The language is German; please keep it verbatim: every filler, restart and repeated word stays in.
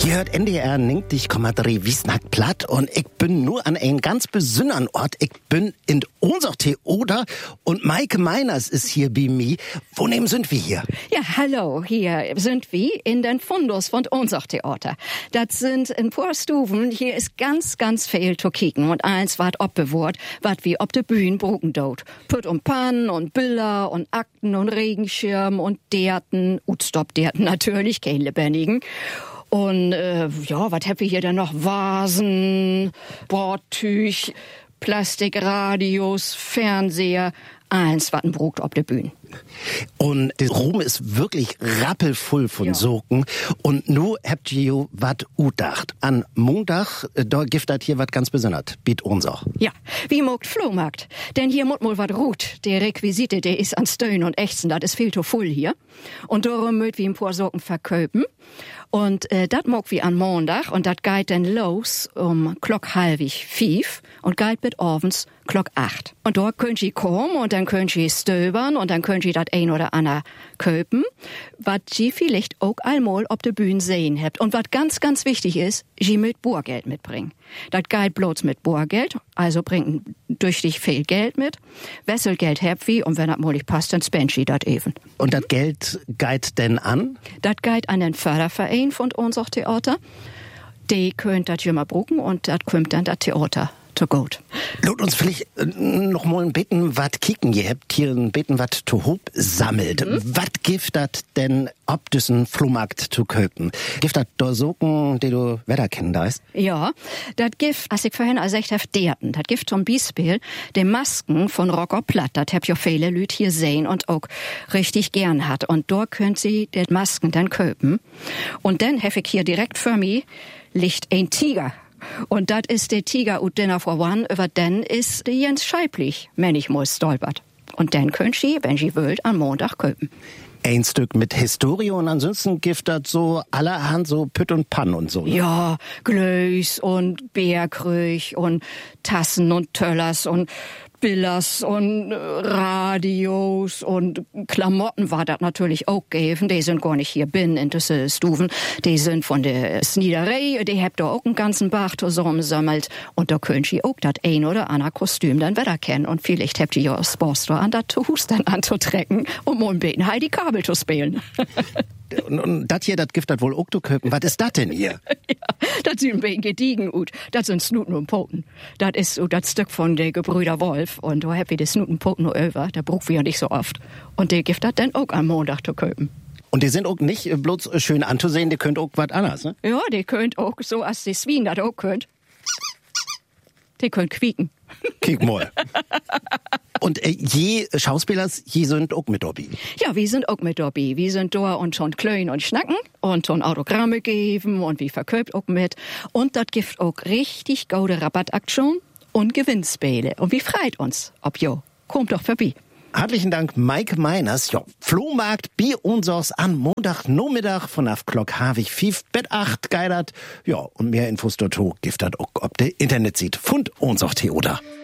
Ihr hört N D R ningt, ich komme dreh Wiesnack platt und ich bin nur an einen ganz besonderen Ort. Ich bin in unser Theater und Maike Meiners ist hier bei mir. Wo nehmen sind wir hier? Ja, hallo, hier sind wir in den Fundus von unser Theater. Das sind ein paar Stufen, hier ist ganz, ganz viel zu kicken und eins wat obbewahrt, wat wie ob de Bühne brugen dort. Pütt und Pannen und Bilder und Akten und Regenschirm und Derten, Utstop-Derten natürlich, kein lebendigen. Und äh, ja, was hab ich hier denn noch? Vasen, Bordtüch, Plastikradios, Fernseher, eins, was ein Brugt ob der Bühne. Und der Ruhm ist wirklich rappelvoll von ja. Socken. Und nu habt ihr wat udacht. An Montag, da gibt das hier wat ganz besonders. Biet uns auch. Ja, wie mogt Flohmarkt. Denn hier mut mal wat ruht. Der Requisite, der ist an Stöhn und Ächzen, das ist viel zu voll hier. Und darum mögt wie ein paar Socken verköpen. Und äh, dat mog wie an Montag und dat geht dann los um klock halbig fief und geht bis abends klock acht. Und dort könnt ihr kommen und dann könnt ihr stöbern und dann könnt ihr dat ein oder andere köpen, wat ihr vielleicht auch einmal auf der Bühne sehen habt. Und wat ganz, ganz wichtig ist, ihr mit Bohrgeld mitbringen. Dat geht bloß mit Bohrgeld, also bringt durch dich viel Geld mit. Wesselgeld habt wie und wenn das mal nicht passt, dann spend ihr dat eben. Und dat Geld geht denn an? Dat geht an den Förderverein von unser Theater. Die könnt dat immer brucken und dat kommt dann das Theater zu gut. Lot uns vielleicht äh, noch mal ein bitten, wat kicken. Ihr habt hier ein bitten, wat zu hob sammelt. Mhm. Wat gibt dat denn ob diesen Flohmarkt zu köpen? Gibt dat da Socken, die du Wetter kennen da ist? Ja, dat gibt, als ich vorhin als ich hab derten, dat gibt zum Beispiel die Masken von Rocker Platt. Dat habt ihr viele Leute hier sehen und auch richtig gern hat. Und dort könnt sie die Masken dann köpen. Und dann hab ich hier direkt für mich liegt ein Tiger. Und das ist der Tiger ut Dinner for One, über den ist der Jens Scheiblich, wenn ich muss, stolpert. Und dann könnt ihr, wenn ihr wollt, am Montag köpen. Ein Stück mit Historie und ansonsten gibt das so allerhand so Pütt und Pann und so. Ne? Ja, Glöß und Bärkröch und Tassen und Töllers und Billers und Radios und Klamotten war das natürlich auch gegeben. Die sind gar nicht hier bin in diese Stufen. Die sind von der Sniederei. Die habt da auch einen ganzen Bach zusammengesammelt. Und da könnt ihr auch das ein oder andere Kostüm dann wieder kennen. Und vielleicht habt ihr ja das Poster an das Hus dann anzutrecken, um mal ein bisschen Heidi Kabel zu spielen. Und, und das hier, das gibt das wohl auch zu köpen. Was ist das denn hier? Ja, das sind ein bisschen gediegen gut. Das sind Snuten und Poten. Das ist so das Stück von der Gebrüder Wolf. Und da hab ich die Snuten und Poten noch über. Da brauchen wir ja nicht so oft. Und die gibt das dann auch am Montag zu köpen. Und die sind auch nicht bloß schön anzusehen, die könnt auch was anderes, ne? Ja, die könnt auch so, als die Swien das auch könnt. Die könnt quieken. Kick mal. Und äh, je Schauspielers, je sind auch mit dabei. Ja, wir sind auch mit dabei. Wir sind da und schon klönen und schnacken und schon Autogramme geben und wir verkauft auch mit. Und das gibt auch richtig gute Rabattaktion und Gewinnspiele. Und wie freut uns, ob jo. Kommt doch vorbei. Herzlichen Dank, Maike Meiners. Ja, Flohmarkt bei uns am Montagnachmittag von af Glock Havig fief Bett acht geidert. Ja, und mehr Infos dazu gibt das auch ob der Internet sieht. Fund uns auch Theater.